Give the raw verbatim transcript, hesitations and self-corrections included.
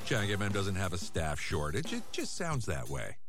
Chang M M doesn't have a staff shortage. It just sounds that way.